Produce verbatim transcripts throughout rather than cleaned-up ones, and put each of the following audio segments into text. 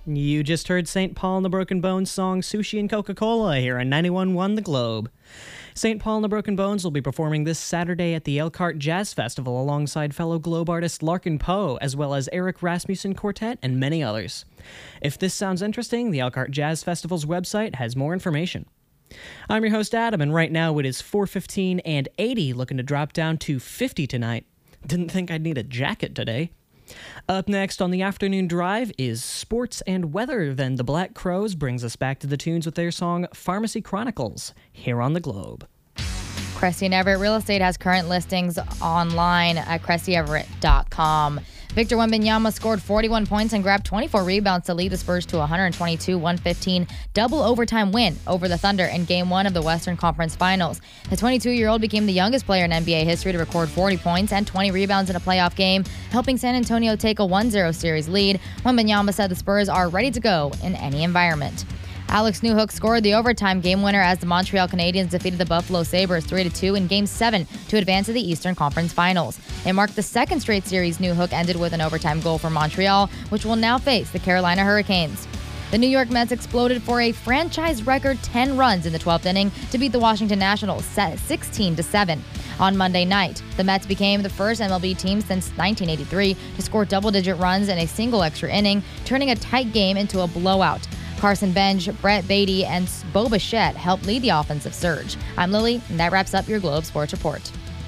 You just heard Saint Paul and the Broken Bones song Sushi and Coca-Cola here on ninety-one point one The Globe. Saint Paul and the Broken Bones will be performing this Saturday at the Elkhart Jazz Festival alongside fellow Globe artist Larkin Poe, as well as Eric Rasmussen Quartet and many others. If this sounds interesting, the Elkhart Jazz Festival's website has more information. I'm your host Adam, and right now it is four fifteen and eighty, looking to drop down to fifty tonight. Didn't think I'd need a jacket today. Up next on the afternoon drive is sports and weather. Then the Black Crowes brings us back to the tunes with their song Pharmacy Chronicles here on the Globe. Cressy and Everett Real Estate has current listings online at cressy everett dot com. Victor Wembanyama scored forty-one points and grabbed twenty-four rebounds to lead the Spurs to a one twenty-two one fifteen double overtime win over the Thunder in Game one of the Western Conference Finals. The twenty-two-year-old became the youngest player in N B A history to record forty points and twenty rebounds in a playoff game, helping San Antonio take a one zero series lead. Wembanyama said the Spurs are ready to go in any environment. Alex Newhook scored the overtime game winner as the Montreal Canadiens defeated the Buffalo Sabres three to two in Game seven to advance to the Eastern Conference Finals. It marked the second straight series Newhook ended with an overtime goal for Montreal, which will now face the Carolina Hurricanes. The New York Mets exploded for a franchise record ten runs in the twelfth inning to beat the Washington Nationals sixteen to seven. On Monday night, the Mets became the first M L B team since nineteen eighty-three to score double-digit runs in a single extra inning, turning a tight game into a blowout. Carson Bench, Brett Beatty, and Bo Bichette helped lead the offensive surge. I'm Lily, and that wraps up your Globe Sports Report.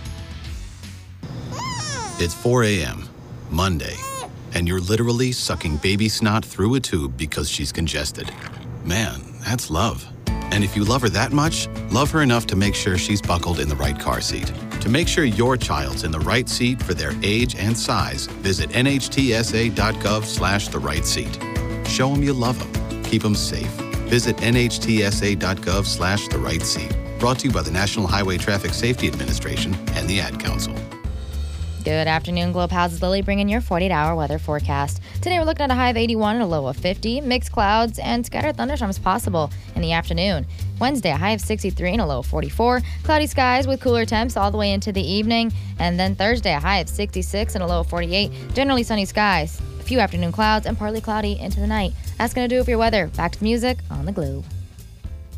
It's four a.m., Monday, and you're literally sucking baby snot through a tube because she's congested. Man, that's love. And if you love her that much, love her enough to make sure she's buckled in the right car seat. To make sure your child's in the right seat for their age and size, visit nhtsa.gov slash the right seat. Show them you love them. Keep them safe. Visit nhtsa.gov slash the right seat. Brought to you by the National Highway Traffic Safety Administration and the Ad Council. Good afternoon, Globe Houses Lily bringing your forty-eight hour weather forecast. Today we're looking at a high of eighty-one and a low of fifty. Mixed clouds and scattered thunderstorms possible in the afternoon. Wednesday, a high of sixty-three and a low of forty-four. Cloudy skies with cooler temps all the way into the evening. And then Thursday, a high of sixty-six and a low of forty-eight. Generally sunny skies. A few afternoon clouds and partly cloudy into the night. That's going to do it for your weather. Back to the music on the Globe.